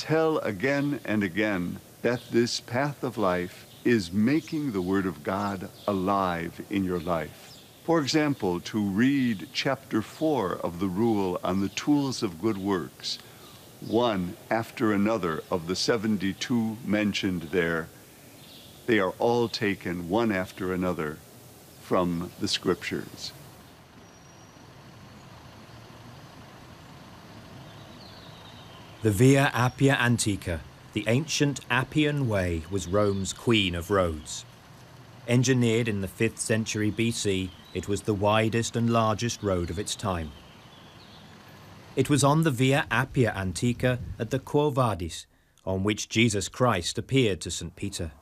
tell again and again that this path of life is making the Word of God alive in your life. For example, to read chapter 4 of the Rule on the Tools of Good Works, one after another of the 72 mentioned there, they are all taken one after another from the Scriptures. The Via Appia Antica, the ancient Appian Way, was Rome's queen of roads. Engineered in the 5th century BC, it was the widest and largest road of its time. It was on the Via Appia Antica at the Quo Vadis, on which Jesus Christ appeared to St. Peter.